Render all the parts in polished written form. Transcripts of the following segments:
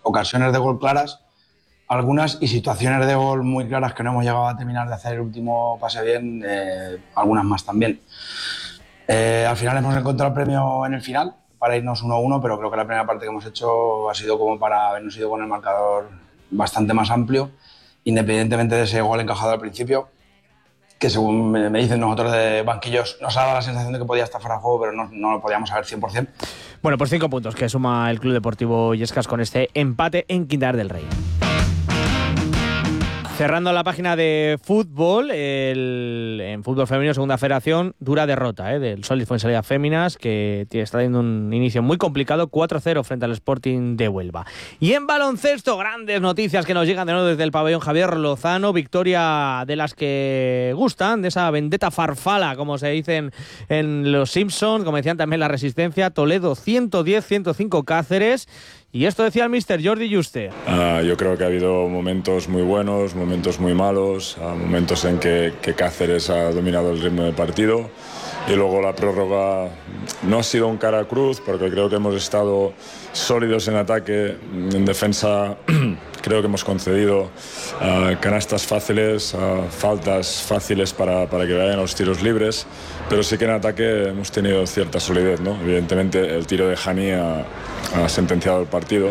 ocasiones de gol claras, algunas, y situaciones de gol muy claras que no hemos llegado a terminar de hacer el último pase bien, algunas más también. Al final hemos encontrado el premio en el final para irnos 1-1, pero creo que la primera parte que hemos hecho ha sido como para habernos ido con el marcador bastante más amplio, independientemente de ese gol encajado al principio, que según me dicen nosotros de banquillos nos ha dado la sensación de que podía estar fuera de juego, pero no lo podíamos saber 100%. Bueno, pues 5 puntos que suma el Club Deportivo Illescas con este empate en Quintana del Rey. Cerrando la página de fútbol, en fútbol femenino, segunda federación, dura derrota del Solid Fuensalida Féminas, que está teniendo un inicio muy complicado, 4-0 frente al Sporting de Huelva. Y en baloncesto, grandes noticias que nos llegan de nuevo desde el pabellón Javier Lozano, victoria de las que gustan, de esa vendetta farfala, como se dicen en Los Simpsons, como decían también la Resistencia, Toledo 110-105 Cáceres. Y esto decía el míster Jordi Juste. Yo creo que ha habido momentos muy buenos, momentos muy malos, momentos en que Cáceres ha dominado el ritmo del partido, y luego la prórroga no ha sido un cara cruz, porque creo que hemos estado sólidos en ataque. En defensa creo que hemos concedido canastas fáciles, faltas fáciles para que vayan a los tiros libres, pero sí que en ataque hemos tenido cierta solidez, ¿no? Evidentemente el tiro de Hani ha sentenciado el partido.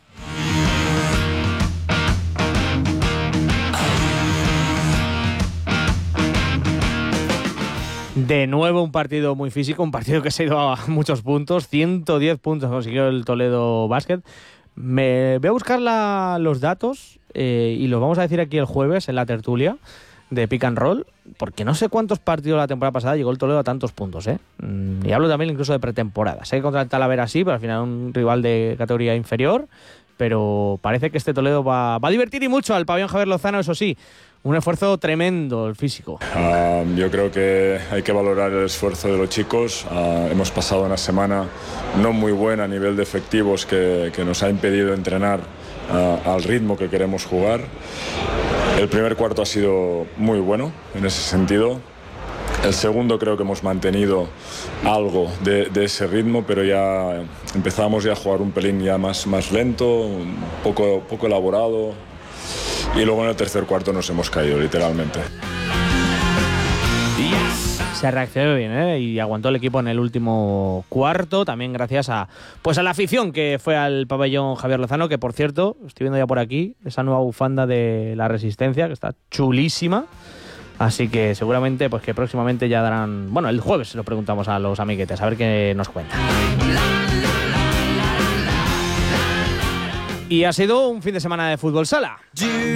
De nuevo un partido muy físico, un partido que se ha ido a muchos puntos, 110 puntos consiguió el Toledo Basket. Me voy a buscar los datos y los vamos a decir aquí el jueves en la tertulia de Pick and Roll, porque no sé cuántos partidos la temporada pasada llegó el Toledo a tantos puntos, y hablo también incluso de pretemporada. Sé que contra el Talavera sí, pero al final un rival de categoría inferior, pero parece que este Toledo va a divertir y mucho al pabellón Javier Lozano, eso sí. Un esfuerzo tremendo el físico. Yo creo que hay que valorar el esfuerzo de los chicos. Hemos pasado una semana no muy buena a nivel de efectivos que nos ha impedido entrenar al ritmo que queremos jugar. El primer cuarto ha sido muy bueno en ese sentido. El segundo creo que hemos mantenido algo de ese ritmo, pero ya empezamos a jugar un pelín ya más lento, un poco elaborado. Y luego en el tercer cuarto nos hemos caído, literalmente. Se reaccionó bien, y aguantó el equipo en el último cuarto, también gracias a la afición que fue al pabellón Javier Lozano, que por cierto, estoy viendo ya por aquí, esa nueva bufanda de la Resistencia, que está chulísima. Así que seguramente pues que próximamente ya darán... Bueno, el jueves se lo preguntamos a los amiguetes, a ver qué nos cuentan. Y ha sido un fin de semana de fútbol sala.